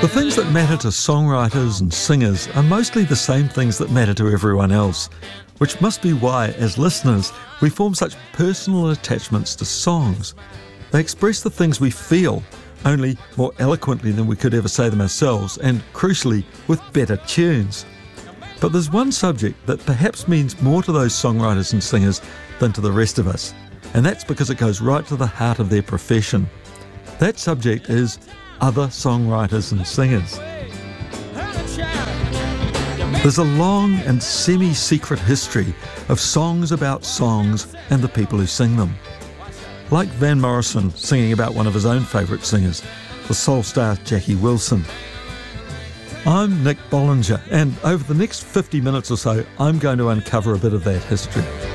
The things that matter to songwriters and singers are mostly the same things that matter to everyone else, which must be why, as listeners, we form such personal attachments to songs. They express the things we feel, only more eloquently than we could ever say them ourselves, and crucially, with better tunes. But there's one subject that perhaps means more to those songwriters and singers than to the rest of us, and that's because it goes right to the heart of their profession. That subject is other songwriters and singers. There's a long and semi-secret history of songs about songs and the people who sing them. Like Van Morrison singing about one of his own favourite singers, the soul star Jackie Wilson. I'm Nick Bollinger, and over the next 50 minutes or so, I'm going to uncover a bit of that history.